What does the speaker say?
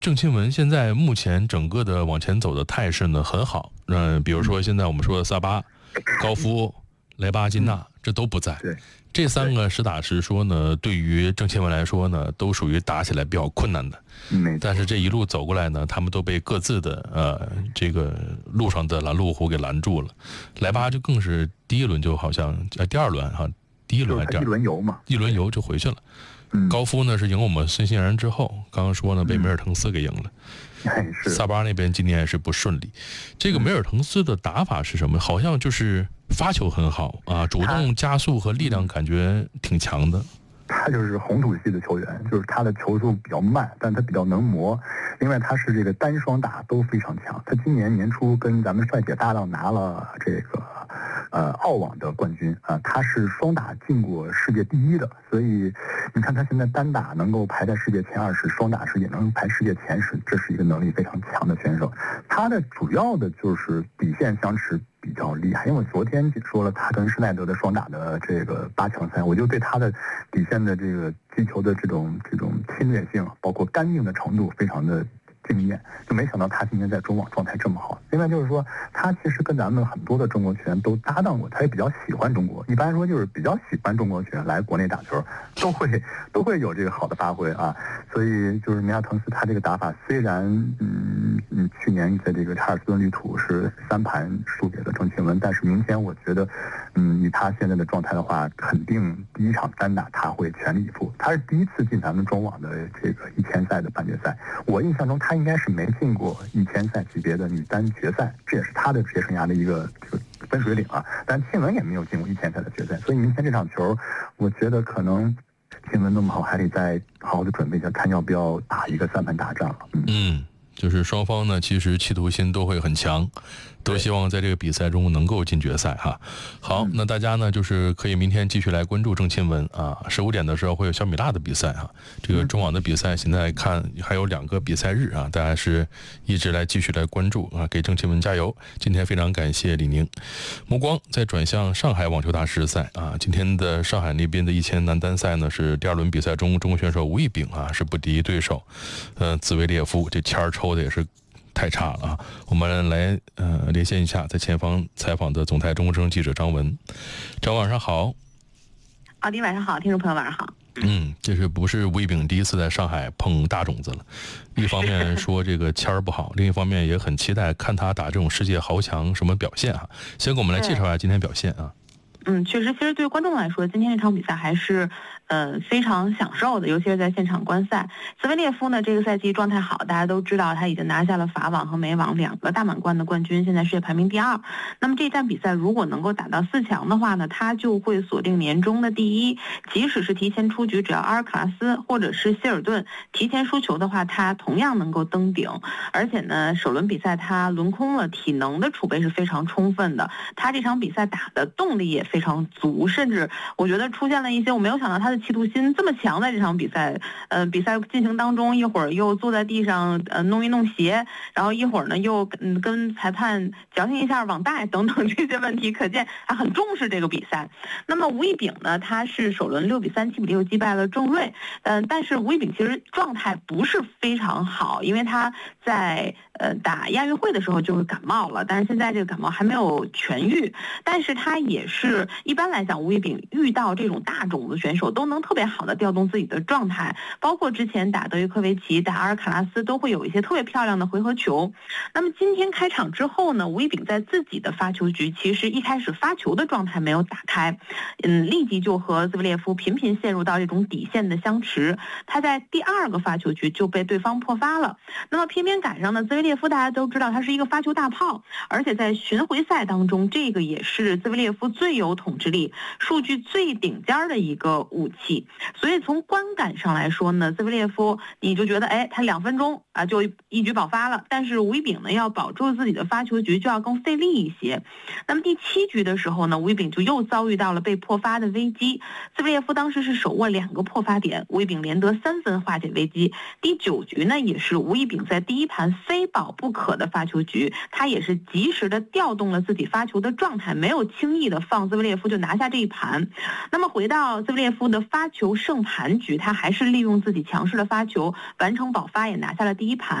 郑钦文现在目前整个的往前走的态势呢很好，比如说现在我们说的萨巴、高夫、莱巴金娜，这都不在。 对， 这3个实打实说呢，对于郑钦文来说呢，都属于打起来比较困难的。但是这一路走过来呢，他们都被各自的这个路上的拦路虎给拦住了。莱巴就更是第一轮就好像第2轮哈，第一轮还是第2轮， 一轮游嘛， 一轮游就回去了。高夫呢是赢我们孙兴然之后，刚刚说呢被梅尔滕斯给赢了。萨巴那边今年也是不顺利。这个梅尔滕斯的打法是什么？好像就是发球很好啊，主动加速和力量感觉挺强的。 他就是红土系的球员，就是他的球速比较慢，但他比较能磨。另外，他是这个单双打都非常强。他今年年初跟咱们帅姐搭档拿了这个澳网的冠军啊，他是双打进过世界第1的。所以你看他现在单打能够排在世界前20，双打也能排世界前10，这是一个能力非常强的选手。他的主要的就是底线相持比较厉害，因为我昨天说了他跟施耐德的双打的这个8强赛，我就对他的底线的这个击球的这种侵略性，包括干净的程度非常的惊艳，就没想到他今天在中网状态这么好。另外就是说，他其实跟咱们很多的中国球员都搭档过，他也比较喜欢中国。一般来说就是比较喜欢中国球员来国内打球，都会有这个好的发挥啊。所以就是梅尔滕斯他这个打法，虽然去年在这个查尔斯顿绿土是3盘输给了郑钦文，但是明天我觉得以他现在的状态的话，肯定第1场单打他会全力以赴。他是第1次进咱们中网的这个1000赛的半决赛，我印象中他应该是没进过1000赛级别的女单决赛，这也是他的职业生涯的一个分水岭啊。但钦文也没有进过1000赛的决赛，所以明天这场球，我觉得可能钦文那么好，还得再好好的准备一下，看要不要打一个3盘大战了。 就是双方呢，其实企图心都会很强，都希望在这个比赛中能够进决赛哈。好，那大家呢就是可以明天继续来关注郑钦文啊，15点的时候会有小米辣的比赛哈。这个中网的比赛现在看还有2个比赛日啊，大家是一直来继续来关注啊，给郑钦文加油。今天非常感谢李宁。目光再转向上海网球大师赛啊，今天的上海那边的1000男单赛呢是第2轮比赛中，中国选手吴亦丙啊是不敌对手兹维列夫，这签抽的也是太差了啊！我们来连线一下在前方采访的总台中国之声记者张文。张晚上好。 奥迪晚上好，听众朋友晚上好。 这是不是吴亦丙第1次在上海碰大种子了？一方面说这个签儿不好，另一方面也很期待看他打这种世界豪强什么表现啊。先给我们来介绍一下今天表现啊。 确实，其实对于观众来说，今天这场比赛还是非常享受的，尤其是在现场观赛。兹维列夫呢，这个赛季状态好，大家都知道他已经拿下了法网和美网2个大满贯的冠军，现在世界排名第2。那么这一站比赛如果能够打到4强的话呢，他就会锁定年终的第1。即使是提前出局，只要阿尔卡拉斯或者是希尔顿提前输球的话，他同样能够登顶。而且呢，首轮比赛他轮空了，体能的储备是非常充分的，他这场比赛打的动力也非常足，甚至我觉得出现了一些我没有想到他的企图心这么强。在这场比赛比赛进行当中，一会儿又坐在地上弄一弄鞋，然后一会儿呢又跟裁判矫情一下网带等等这些问题，可见他很重视这个比赛。那么吴亦丙呢，他是首轮6比3、7比6击败了郑睿，但是吴亦丙其实状态不是非常好，因为他在打亚运会的时候就是感冒了，但是现在这个感冒还没有痊愈。但是他也是一般来讲，吴亦丙遇到这种大种子选手都能特别好的调动自己的状态，包括之前打德约科维奇、打阿尔卡拉斯都会有一些特别漂亮的回合球。那么今天开场之后呢，吴亦丙在自己的发球局其实一开始发球的状态没有打开，立即就和兹维列夫频频陷入到这种底线的相持，他在第2个发球局就被对方破发了。那么偏偏赶上呢，兹维列夫大家都知道他是一个发球大炮，而且在巡回赛当中，这个也是兹维列夫最有统治力、数据最顶尖的一个武器。所以从观感上来说呢，兹维列夫你就觉得他2分钟啊就一举保发了，但是吴亦丙呢要保住自己的发球局就要更费力一些。那么第7局的时候呢，吴亦丙就又遭遇到了被破发的危机，兹维列夫当时是手握2个破发点，吴亦丙连得3分化解危机。第9局呢，也是吴亦丙在第1盘非保保不可的发球局，他也是及时的调动了自己发球的状态，没有轻易的放兹维列夫就拿下这一盘。那么回到兹维列夫的发球胜盘局，他还是利用自己强势的发球完成保发，也拿下了第一盘。